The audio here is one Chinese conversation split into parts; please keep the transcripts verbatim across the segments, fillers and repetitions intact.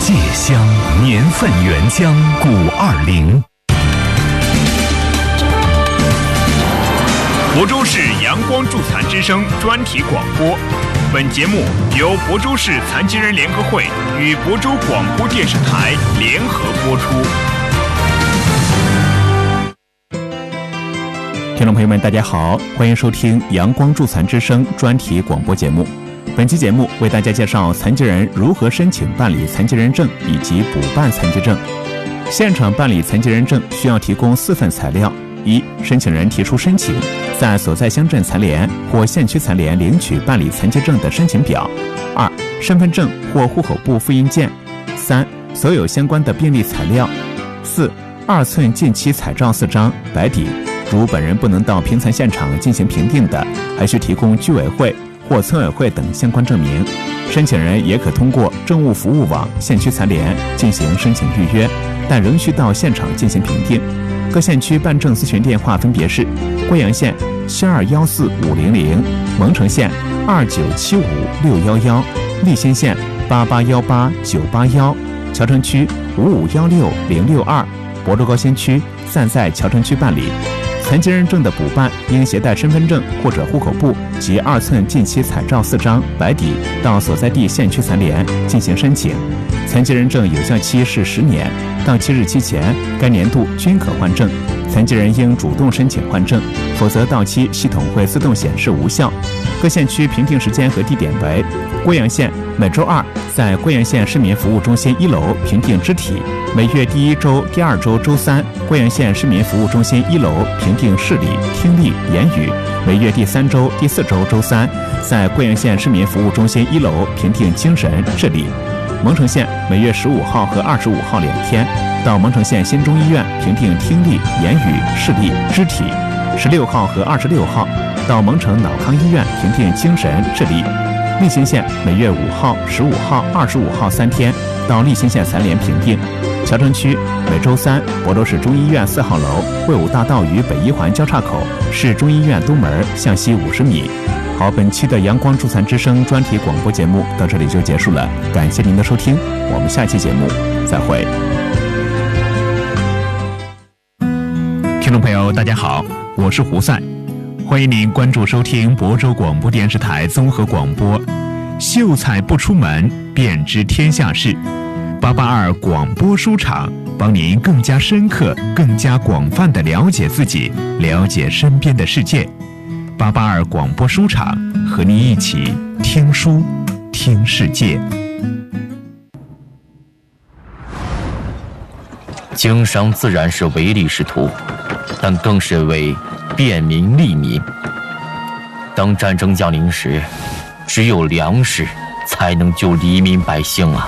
芥香年份原浆古二零。 亳州市阳光助残之声专题广播，本节目由亳州市残疾人联合会与亳州广播电视台联合播出。 听众朋友们，大家好，欢迎收听阳光助残之声专题广播节目。本期节目为大家介绍残疾人如何申请办理残疾人证以及补办残疾证。现场办理残疾人证需要提供四份材料：一、申请人提出申请，在所在乡镇残联或县区残联领取办理残疾证的申请表；二、身份证或户口簿复印件；三、所有相关的病历材料；四、二寸近期彩照四张，白底。如本人不能到评残现场进行评定的，还需提供居委会或村委会等相关证明。申请人也可通过政务服务网县区残联进行申请预约，但仍需到现场进行评定。各县区办证咨询电话分别是：贵阳县七二幺四五零零，蒙城县二九七五六幺幺，利兴县八八幺八九八幺，谯城区五五幺六零六二，亳州高新区暂在谯城区办理。残疾人证的补办应携带身份证或者户口簿及二寸近期彩照四张，白底，到所在地县区残联进行申请。残疾人证有效期是十年，到期日期前该年度均可换证。残疾人应主动申请换证，否则到期系统会自动显示无效。各县区评定时间和地点为：贵阳县每周二在贵阳县市民服务中心一楼评定肢体，每月第一周、第二周周三贵阳县市民服务中心一楼评定视力、听力、言语，每月第三周、第四周周三在贵阳县市民服务中心一楼评定精神、智力。蒙城县每月十五号和二十五号两天到蒙城县新中医院评定听力、言语、视力、肢体，十六号和二十六号到蒙城脑康医院评定精神、智力。利兴县每月五号、十五号、二十五号三天到利兴县残联评定。谯城区每周三亳州市中医院四号楼卫武大道与北一环交叉口市中医院东门向西五十米。好，本期的阳光助残之声专题广播节目到这里就结束了，感谢您的收听，我们下期节目再会。 听众朋友大家好，我是胡赛，欢迎您关注收听亳州广播电视台综合广播，秀才不出门便知天下事，八八二广播书场，帮您更加深刻、更加广泛地了解自己，了解身边的世界。八八二广播书场，和您一起听书、听世界。 经商自然是唯利是图，但更是为便民利民。当战争降临时，只有粮食才能救黎民百姓啊！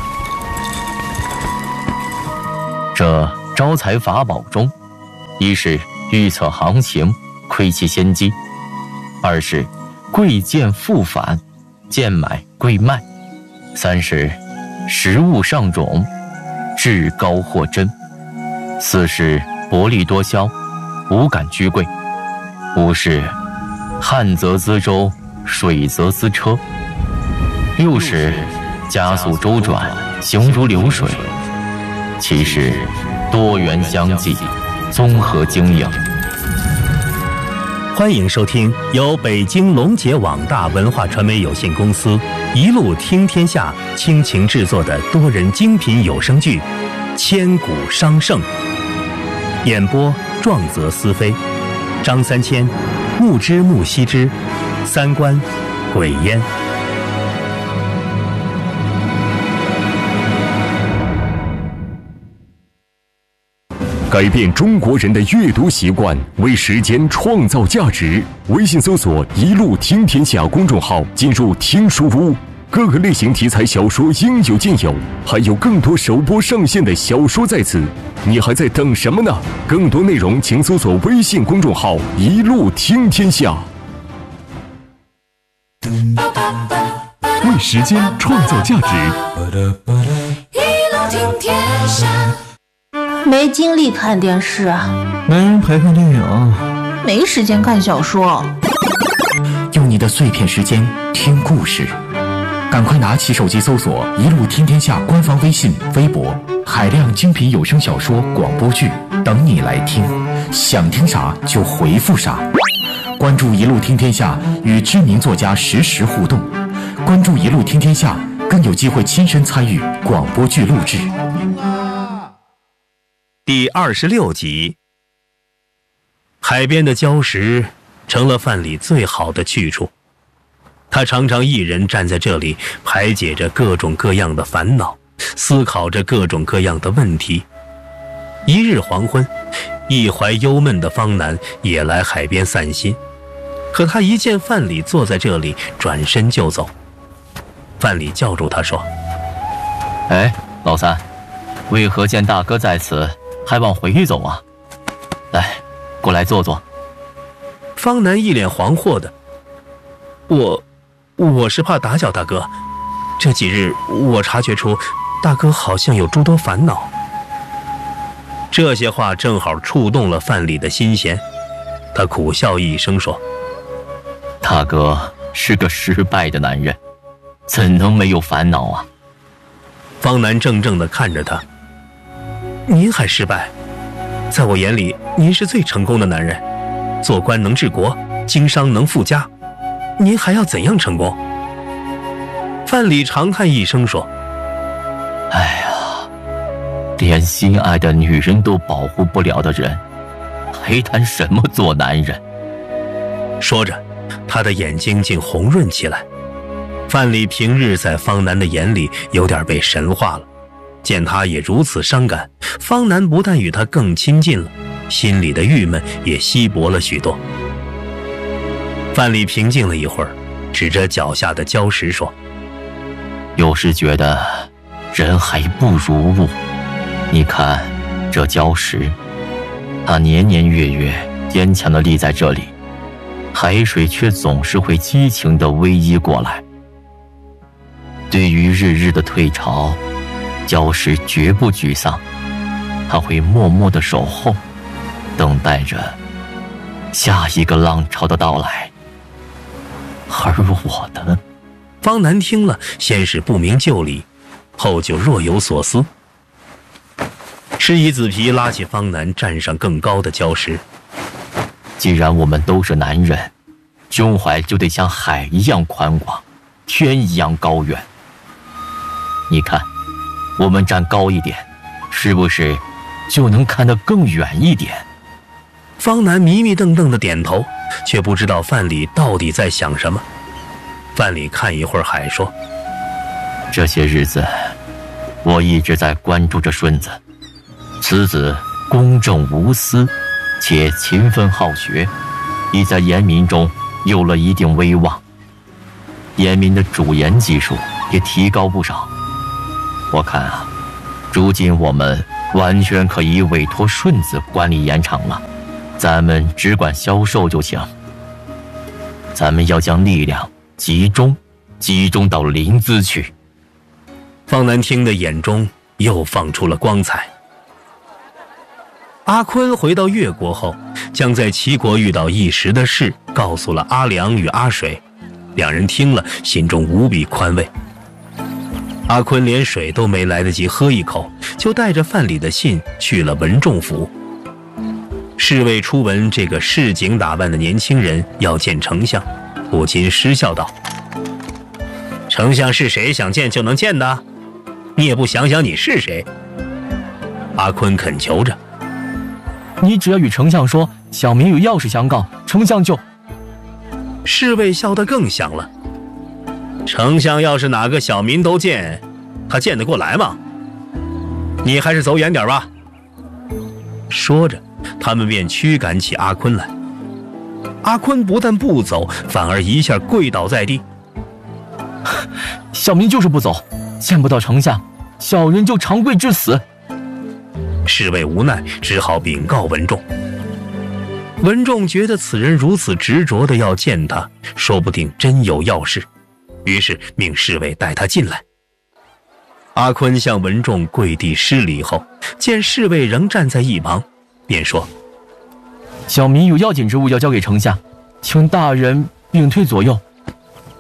这招财法宝中，一是预测行情，窥其先机；二是贵贱复返，贱买贵卖；三是食物上种，至高货真；四是薄利多销，无感居贵；五是旱则资舟，水则资车；六是加速周转，行如流水；七是多元相济，综合经营。 欢迎收听由北京龙杰网大文化传媒有限公司一路听天下倾情制作的多人精品有声剧《千古商圣》，演播壮则思飞，张三千、木之木羲之、三观、鬼烟。 改变中国人的阅读习惯，为时间创造价值。微信搜索“一路听天下”公众号，进入听书屋，各个类型题材小说应有尽有，还有更多首播上线的小说在此。你还在等什么呢？更多内容请搜索微信公众号“一路听天下”。 为时间创造价值。 一路听天下。 没精力看电视， 没人陪看电影， 没时间看小说。 用你的碎片时间听故事， 赶快拿起手机搜索“一路听天下”官方微信、微博，海量精品有声小说、广播剧等你来听，想听啥就回复啥。关注“一路听天下”，与知名作家实时互动。关注“一路听天下”，更有机会亲身参与广播剧录制。 第二十六集，海边的礁石成了范蠡最好的去处。他常常一人站在这里，排解着各种各样的烦恼，思考着各种各样的问题。一日黄昏，一怀忧闷的方南也来海边散心，可他一见范蠡坐在这里，转身就走。范蠡叫住他说：“ 哎，老三，为何见大哥在此还往回走啊？来，过来坐坐。” 方南一脸惶惑的：“我我是怕打搅大哥，这几日我察觉出大哥好像有诸多烦恼。”这些话正好触动了范蠡的心弦，他苦笑一声说：“ 大哥是个失败的男人，怎能没有烦恼啊？” 方南怔怔地看着他：“您还失败？在我眼里，您是最成功的男人，做官能治国，经商能富家，您还要怎样成功？”范蠡长叹一声说：“ 哎呀，连心爱的女人都保护不了的人，还谈什么做男人？” 说着，他的眼睛竟红润起来。范蠡平日在方南的眼里有点被神化了，见他也如此伤感，方南不但与他更亲近了，心里的郁闷也稀薄了许多。范蠡平静了一会儿，指着脚下的礁石说：“ 有时觉得人还不如物，你看这礁石，它年年月月坚强地立在这里，海水却总是会激情地偎依过来。对于日日的退潮，礁石绝不沮丧，它会默默地守候，等待着下一个浪潮的到来。而我呢？” 方南听了，先是不明就里，后就若有所思。施夷子皮拉起方南，站上更高的礁石。 既然我们都是男人，胸怀就得像海一样宽广，天一样高远。你看，我们站高一点，是不是就能看得更远一点？ 方南迷迷瞪瞪地点头，却不知道范蠡到底在想什么。范蠡看一会儿海说：“ 这些日子，我一直在关注着顺子。此子公正无私，且勤奋好学，已在严民中有了一定威望。严民的主研技术也提高不少。我看啊，如今我们完全可以委托顺子管理盐场了，咱们只管销售就行。咱们要将力量集中，集中到临淄去。” 方南听的眼中又放出了光彩。阿坤回到越国后，将在齐国遇到一时的事告诉了阿良与阿水，两人听了，心中无比宽慰。阿坤连水都没来得及喝一口，就带着范蠡的信去了文仲府。侍卫初闻这个市井打扮的年轻人要见丞相，不禁失笑道：“丞相是谁想见就能见的？你也不想想你是谁？”阿坤恳求着：“ 你只要与丞相说小民有要事相告，丞相就……” 侍卫笑得更响了：“丞相要是哪个小民都见，他见得过来吗？你还是走远点吧。”说着，他们便驱赶起阿坤来。阿坤不但不走，反而一下跪倒在地：“ 小民就是不走，见不到丞相，小人就长跪致死。” 侍卫无奈，只好禀告文仲。文仲觉得此人如此执着的要见他，说不定真有要事，于是命侍卫带他进来。阿坤向文仲跪地施礼后，见侍卫仍站在一旁，便说：“ 小民有要紧之物要交给丞相，请大人屏退左右。”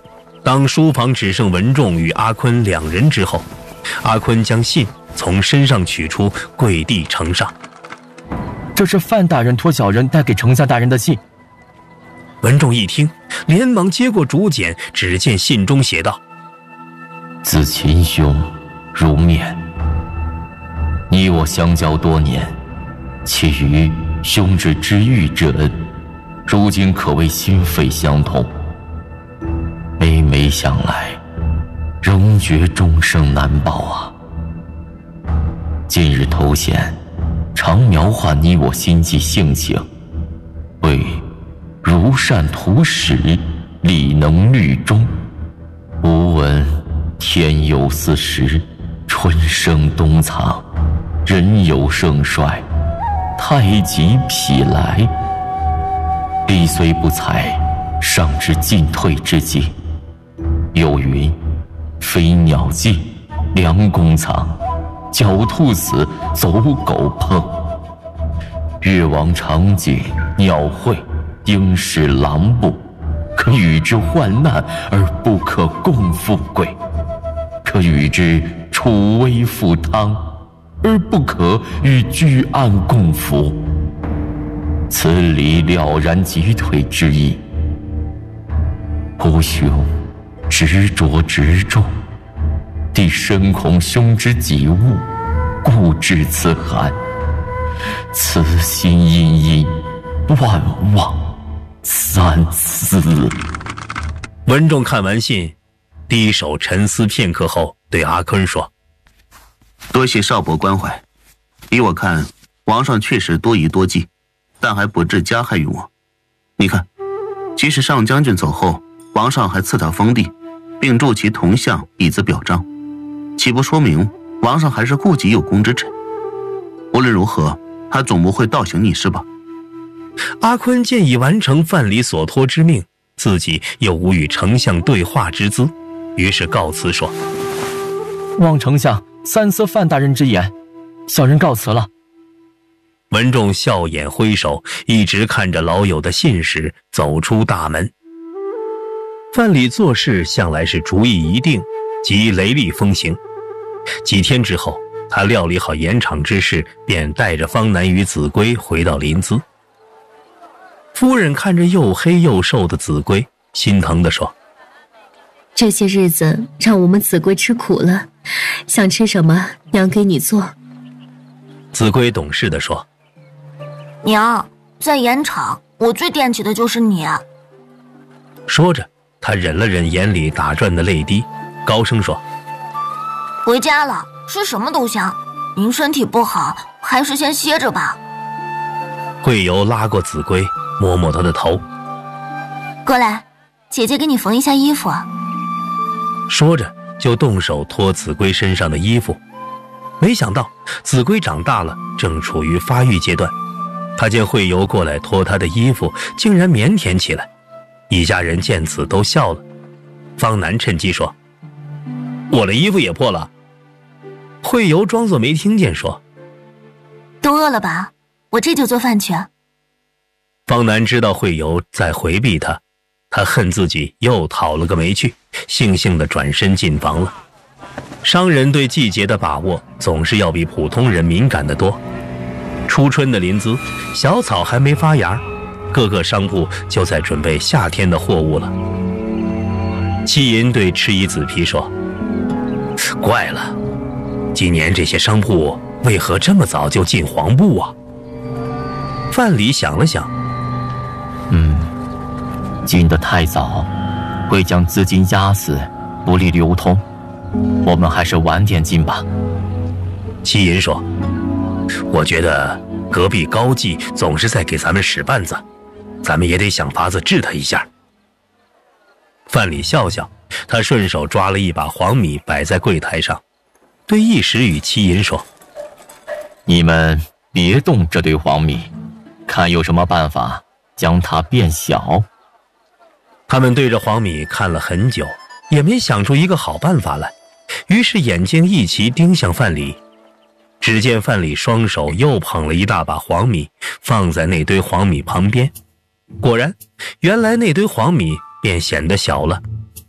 当书房只剩文仲与阿坤两人之后，阿坤将信从身上取出，跪地呈上。 这是范大人托小人带给丞相大人的信。 文仲一听，连忙接过竹简，只见信中写道： 自秦兄如面，你我相交多年，其余兄之知遇之恩，如今可谓心肺相通。每每想来，仍觉终生难报啊。近日头衔常描画你我心计性情，为如善图史，理能律中。吾闻天有四时，春生冬藏，人有盛衰，太极否来。力虽不才，尚知进退之机。又云飞鸟尽，良弓藏，狡兔死，走狗烹。越王长颈，鸟喙，应是狼步，可与之患难，而不可共富贵；可与之处危赴汤，而不可与居安共福。此理了然击退之意。吾兄执着执重，弟深恐兄之己物，故致此寒。此心殷殷，万望三思。 文仲看完信，低手沉思片刻后，对阿坤说： 多谢少伯关怀，依我看，王上确实多疑多忌，但还不致加害于我。你看，即使上将军走后，王上还赐他封地，并铸其铜像以资表彰，岂不说明王上还是顾及有功之臣？无论如何，他总不会倒行逆施吧？ 阿坤见已完成范蠡所托之命，自己又无与丞相对话之资，于是告辞说： 望丞相三思范大人之言，小人告辞了。 文仲笑眼挥手，一直看着老友的信使走出大门。范蠡做事向来是主意一定，即雷厉风行。几天之后，他料理好盐场之事，便带着方南与子规回到临淄。夫人看着又黑又瘦的子规，心疼地说： 这些日子让我们子规吃苦了，想吃什么娘给你做。 子规懂事地说： 娘，在盐场我最惦记的就是你。 说着，他忍了忍眼里打转的泪滴，高声说： 回家了，吃什么都香，您身体不好，还是先歇着吧。 惠游拉过子规，摸摸他的头： 过来，姐姐给你缝一下衣服。 说着就动手脱子规身上的衣服。没想到子规长大了，正处于发育阶段，他见惠游过来脱他的衣服，竟然腼腆起来。一家人见此都笑了。方南趁机说：我的衣服也破了。惠游装作没听见说： 都饿了吧，我这就做饭去。 方南知道惠游在回避他，他恨自己又讨了个没趣，悻悻地转身进房了。商人对季节的把握总是要比普通人敏感得多。初春的临淄，小草还没发芽，各个商铺就在准备夏天的货物了。戚银对赤衣子皮说：怪了，今年这些商铺为何这么早就进黄布啊？范蠡想了想： 嗯，进得太早，会将资金压死，不利流通。我们还是晚点进吧。 戚银说：我觉得隔壁高季总是在给咱们使绊子，咱们也得想法子治他一下。范蠡笑笑，他顺手抓了一把黄米摆在柜台上，对一时与戚银说： 你们别动这堆黄米，看有什么办法将它变小。 他们对着黄米看了很久，也没想出一个好办法来，于是眼睛一齐盯向范蠡。只见范蠡双手又捧了一大把黄米，放在那堆黄米旁边。果然，原来那堆黄米便显得小了。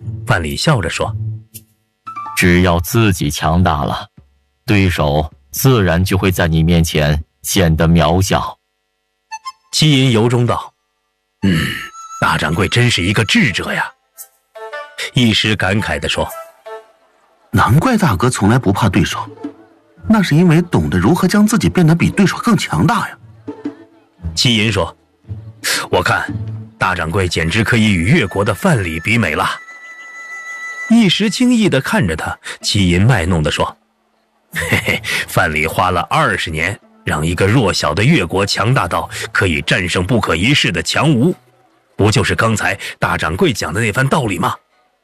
范蠡笑着说： 只要自己强大了，对手自然就会在你面前显得渺小。 姬隐由衷道：嗯，大掌柜真是一个智者呀。一时感慨地说： 难怪大哥从来不怕对手，那是因为懂得如何将自己变得比对手更强大呀。 姬隐说：我看大掌柜简直可以与越国的范蠡比美了。一时惊异地看着他，姬隐卖弄地说：嘿嘿，范蠡花了二十年让一个弱小的越国强大到可以战胜不可一世的强吴，不就是刚才大掌柜讲的那番道理吗？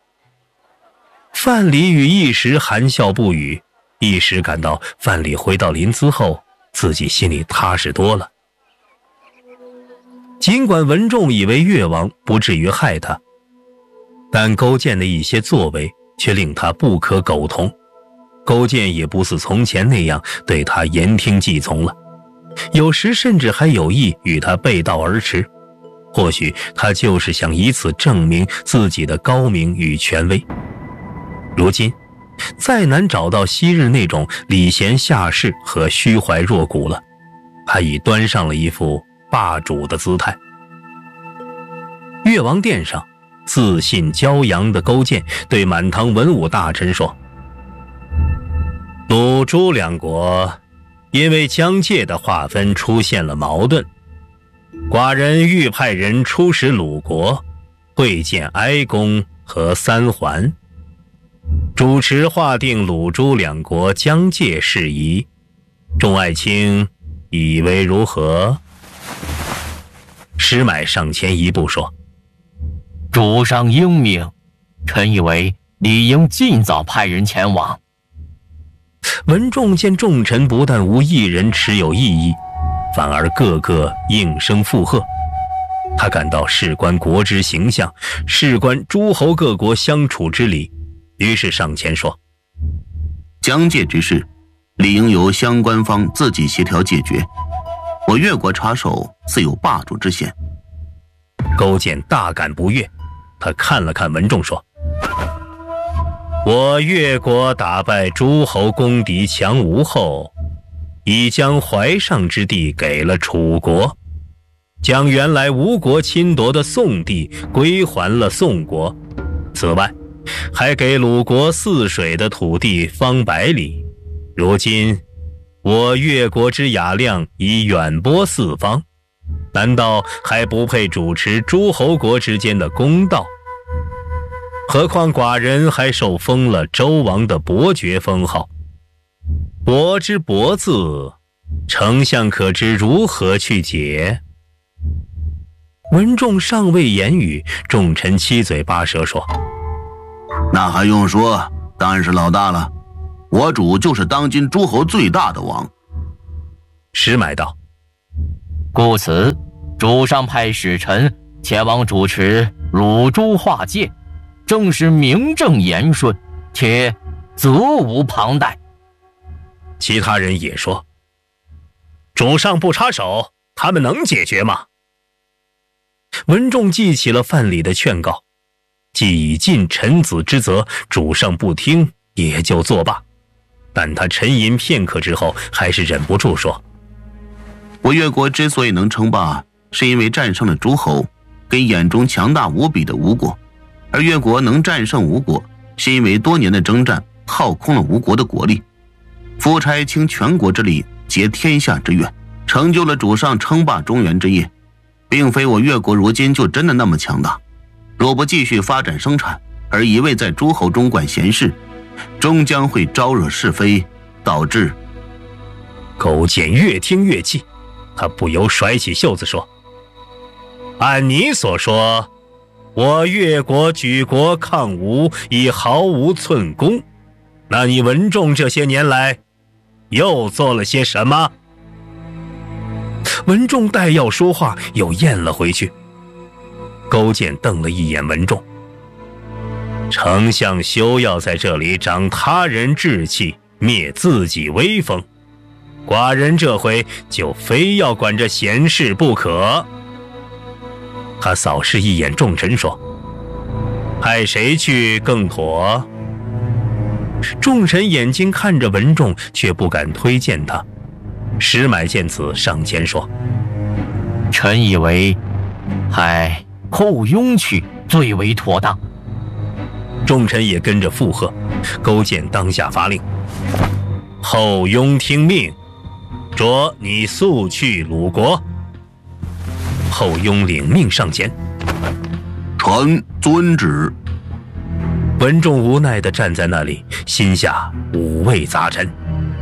范蠡与一时含笑不语，一时感到范蠡回到临淄后，自己心里踏实多了。尽管文仲以为越王不至于害他，但勾践的一些作为却令他不可苟同。勾践也不似从前那样对他言听计从了，有时甚至还有意与他背道而驰。或许他就是想以此证明自己的高明与权威。如今再难找到昔日那种礼贤下士和虚怀若谷了，他已端上了一副霸主的姿态。越王殿上，自信骄阳的勾践对满堂文武大臣说：鲁朱两国因为疆界的划分出现了矛盾，寡人欲派人出使鲁国，会见哀公和三桓，主持划定鲁朱两国疆界事宜，众爱卿以为如何？石买上前一步说： 主上英明，臣以为理应尽早派人前往。 文仲见众臣不但无一人持有异议，反而个个应声附和，他感到事关国之形象，事关诸侯各国相处之理，于是上前说： 疆界之事，理应由相关方自己协调解决，我越国插手自有霸主之嫌。 勾践大感不悦，他看了看文仲说：我越国打败诸侯公敌强吴后，已将怀上之地给了楚国，将原来吴国侵夺的宋地归还了宋国，此外还给鲁国泗水的土地方百里。如今我越国之雅量已远播四方，难道还不配主持诸侯国之间的公道？何况寡人还受封了周王的伯爵封号。伯之伯字，丞相可知如何去解？文仲尚未言语，众臣七嘴八舌说： 那还用说，当然是老大了，我主就是当今诸侯最大的王。 石买道： 故此主上派使臣前往主持鲁朱划界，正是名正言顺，且责无旁贷。 其他人也说：主上不插手，他们能解决吗？文仲记起了范蠡的劝告，既已尽臣子之责，主上不听也就作罢。但他沉吟片刻之后，还是忍不住说： 我越国之所以能称霸，是因为战胜了诸侯，跟眼中强大无比的吴国。而越国能战胜吴国，是因为多年的征战耗空了吴国的国力，夫差倾全国之力，竭天下之愿，成就了主上称霸中原之业。并非我越国如今就真的那么强大，若不继续发展生产，而一味在诸侯中管闲事，终将会招惹是非，导致…… 勾践越听越气，他不由甩起袖子说：按你所说，我越国举国抗吴已毫无寸功，那你文仲这些年来又做了些什么？文仲待要说话，又咽了回去。勾践瞪了一眼文仲：丞相休要在这里长他人志气，灭自己威风，寡人这回就非要管这闲事不可。他扫视一眼众臣说： 派谁去更妥？众臣眼睛看着文仲，却不敢推荐他。石买见此，上前说：“ 臣以为派后庸去最为妥当。” 众臣也跟着附和。勾践当下发令：“后庸听命，着你速去鲁国。”后庸领命上前：“ 臣遵旨。” 文仲无奈地站在那里，心下五味杂陈。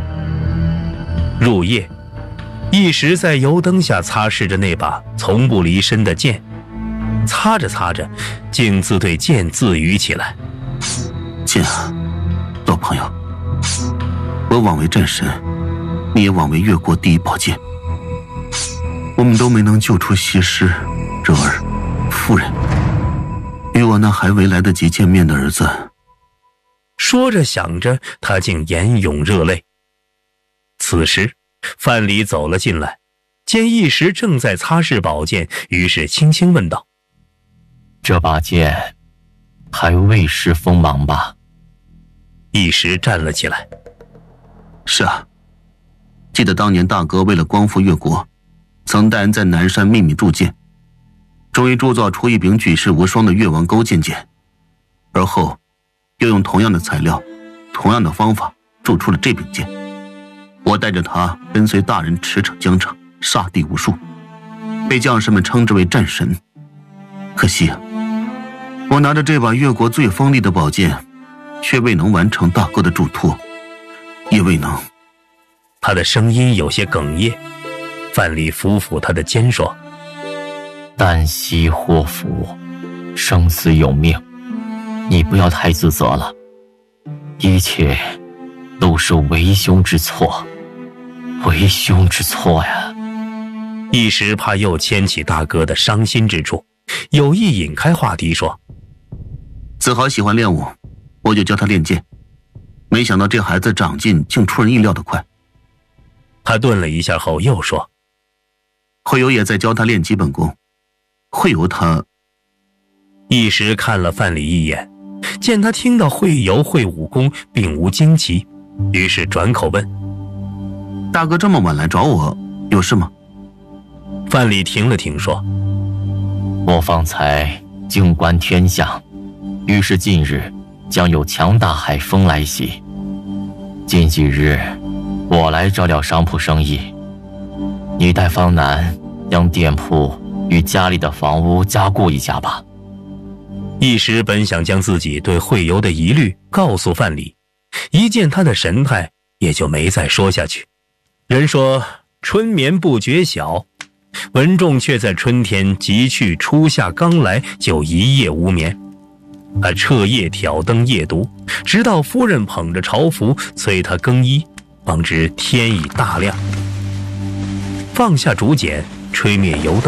入夜，一时在油灯下擦拭着那把从不离身的剑，擦着擦着，竟自对剑自语起来：“ 剑啊，老朋友，我枉为战神，你也枉为越国第一宝剑，我们都没能救出西施、惹儿、夫人，与我那还未来得及见面的儿子。” 说着想着，他竟眼涌热泪。此时范蠡走了进来，见一时正在擦拭宝剑，于是轻轻问道：“ 这把剑还未施锋芒吧？” 一时站了起来：“ 是啊，记得当年大哥为了光复越国，曾带人在南山秘密铸剑，终于铸造出一柄举世无双的越王勾践剑，而后又用同样的材料、同样的方法铸出了这柄剑。我带着它跟随大人驰骋疆场，杀敌无数，被将士们称之为战神。可惜啊，我拿着这把越国最锋利的宝剑，却未能完成大哥的嘱托，也未能……” 他的声音有些哽咽。范蠡抚抚他的肩说：“ 旦夕祸福，生死有命，你不要太自责了，一切都是为兄之错，为兄之错呀。” 一时怕又牵起大哥的伤心之处，有意引开话题说：“ 子豪喜欢练武，我就教他练剑，没想到这孩子长进竟出人意料的快。” 他顿了一下后又说：“ 会游也在教他练基本功，会游他……” 一时看了范蠡一眼，见他听到会游会武功并无惊奇，于是转口问：“ 大哥这么晚来找我，有事吗？” 范蠡停了停说：“ 我方才静观天象，预示近日将有强大海风来袭。近几日我来照料商铺生意，你带方南将店铺与家里的房屋加固一下吧。” 一时本想将自己对会游的疑虑告诉范蠡，一见他的神态，也就没再说下去。人说春眠不觉晓，文仲却在春天即去初夏刚来就一夜无眠。他彻夜挑灯夜读，直到夫人捧着朝服催他更衣，方知天已大亮。放下竹简，吹灭油灯。